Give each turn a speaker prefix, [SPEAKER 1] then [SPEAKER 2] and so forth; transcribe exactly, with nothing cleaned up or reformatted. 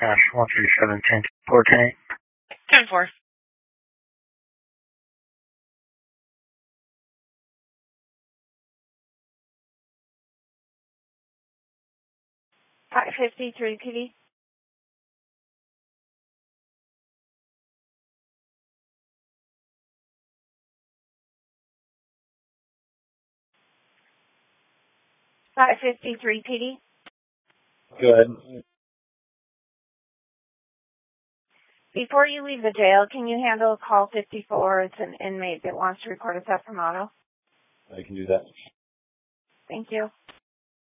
[SPEAKER 1] Dash one three seven ten four ten eight.
[SPEAKER 2] ten four.
[SPEAKER 3] five fifty-three P D. five fifty-three P D.
[SPEAKER 1] Good.
[SPEAKER 3] Before you leave the jail, can you handle call fifty-four? It's an inmate that wants to report a theft from auto.
[SPEAKER 1] I can do that.
[SPEAKER 3] Thank you.